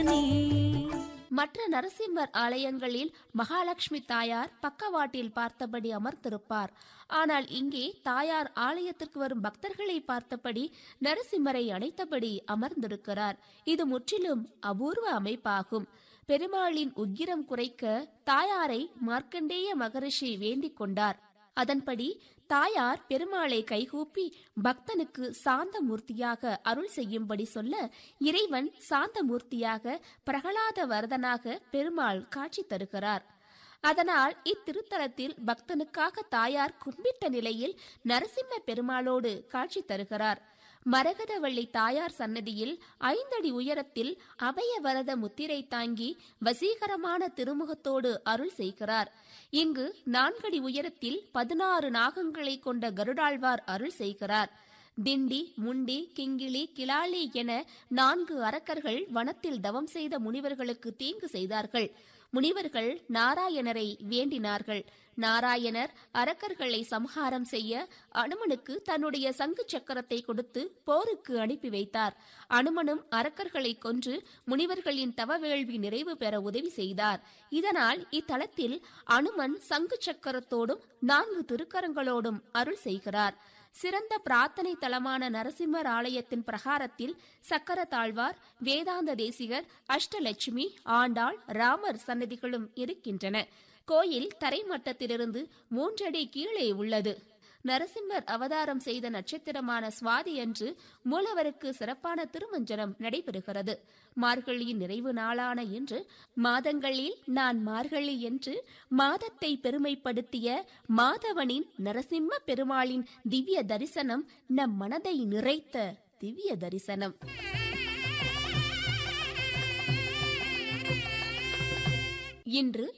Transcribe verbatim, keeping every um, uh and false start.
மற்ற நரசிம்மர் ஆலயங்களில் மகாலட்சுமி தாயார் பக்கவாட்டில் பார்த்தபடி அமர்ந்திருப்பார். ஆனால் இங்கே தாயார் ஆலயத்திற்கு வரும் பக்தர்களை பார்த்தபடி நரசிம்மரை அணைத்தபடி அமர்ந்திருக்கிறார். இது முற்றிலும் அபூர்வ அமைப்பாகும். பெருமாளின் உக்கிரம் குறைக்க தாயாரை மார்க்கண்டேய மகரிஷி வேண்டிக் கொண்டார். அதன்படி தாயார் பெருமாளை கைகூப்பி பக்தனுக்கு சாந்த மூர்த்தியாக அருள் செய்யும்படி சொல்ல இறைவன் சாந்த மூர்த்தியாக பிரகலாத வரதனாக பெருமாள் காட்சி தருகிறார். அதனால் இத்திருத்தலத்தில் பக்தனுக்காக தாயார் கும்பிட்ட நிலையில் நரசிம்ம பெருமாளோடு காட்சி தருகிறார். மரகதவள்ளி தாயார் சன்னதியில் ஐந்தடி உயரத்தில் அபயவரத முத்திரை தாங்கி வசீகரமான திருமுகத்தோடு அருள் செய்கிறார். இங்கு நான்கடி உயரத்தில் பதினாறு நாகங்களை கொண்ட கருடாழ்வார் அருள் செய்கிறார். திண்டி, முண்டி, கிங்கிளி, கிளாலி என நான்கு அரக்கர்கள் வனத்தில் தவம் செய்த முனிவர்களுக்கு தீங்கு செய்தார்கள். முனிவர்கள் நாராயணரை வேண்டினார்கள். நாராயணர் அரக்கர்களை சம்ஹாரம் செய்ய அனுமனுக்கு தன்னுடைய சங்கு சக்கரத்தை கொடுத்து போருக்கு அனுப்பி வைத்தார். அனுமனும் அரக்கர்களை கொன்று முனிவர்களின் தவவேள்வி நிறைவு பெற உதவி செய்தார். இதனால் இத்தலத்தில் அனுமன் சங்கு சக்கரத்தோடும் நான்கு திருக்கரங்களோடும் அருள் செய்கிறார். சிறந்த பிரார்த்தனை தலமான நரசிம்மர் ஆலயத்தின் பிரகாரத்தில் சக்கர தாழ்வார், வேதாந்த தேசிகர், அஷ்டலட்சுமி, ஆண்டாள், ராமர் சன்னதிகளும் இருக்கின்றன. கோயில் தரைமட்டத்திலிருந்து மூன்றடி கீழே உள்ளது. நரசிம்மர் அவதாரம் செய்த நட்சத்திரமான சுவாதி அன்று மூலவருக்கு சிறப்பான திருமஞ்சனம் நடைபெறுகிறது. மார்கழியின் நிறைவு நாளான இன்று மாதங்களில் நான் மார்கழி என்று மாதத்தை பெருமைப்படுத்திய மாதவனின் நரசிம்ம பெருமாளின் திவ்ய தரிசனம் நம் மனதை நிறைத்த திவ்ய தரிசனம். இன்று